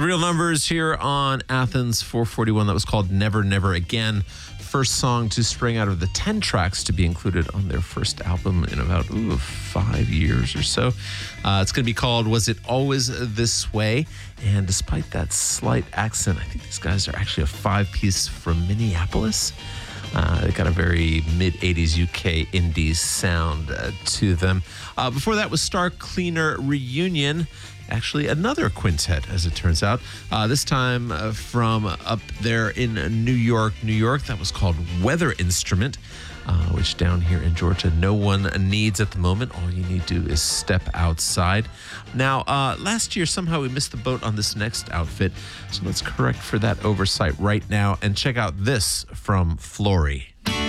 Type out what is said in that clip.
The Real Numbers here on Athens 441. That was called Never, Never Again. First song to spring out of the 10 tracks to be included on their first album in about 5 years or so. It's going to be called Was It Always This Way? And despite that slight accent, I think these guys are actually a 5-piece from Minneapolis. They got a very mid-'80s UK indie sound to them. Before that was Star Cleaner Reunion. Actually, another quintet, as it turns out. This time from up there in New York, New York. That was called Weather Instrument, which down here in Georgia, no one needs at the moment. All you need to do is step outside. Now, last year, somehow we missed the boat on this next outfit. So let's correct for that oversight right now and check out this from Flory.